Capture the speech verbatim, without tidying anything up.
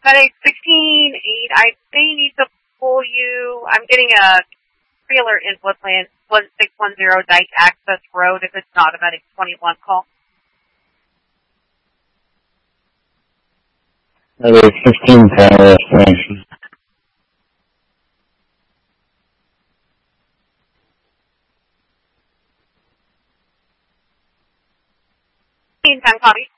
FedEx sixteen eight, I may need to pull you. I'm getting a trailer in Woodland, one six one zero Dyke Access Road, if it's not a FedEx twenty-one call. FedEx sixteen Tower Estimation. ten copy.